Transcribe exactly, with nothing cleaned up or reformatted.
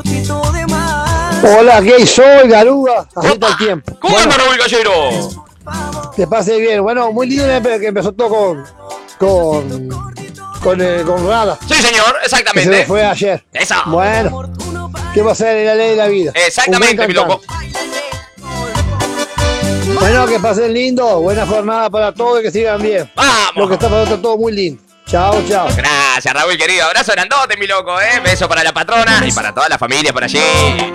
Hola, ¿qué soy, Garuga? Así está el tiempo. ¿Cómo Bueno, anda Raúl Gallero? que pase bien. Bueno, muy lindo que empezó todo con. con. con, eh, con Rada. Sí, señor, Que se exactamente. nos fue ayer. Eso. Bueno, ¿qué va a ser la ley de la vida? Exactamente, Un mi buen loco. cantante. Bueno, que pasen lindo. Buena jornada para todos y que sigan bien. Vamos. Lo que está pasando está todo muy lindo. Chao, chao. Gracias, Raúl, querido. Abrazo grandote, mi loco, ¿eh? Beso para la patrona y para toda la familia por allí.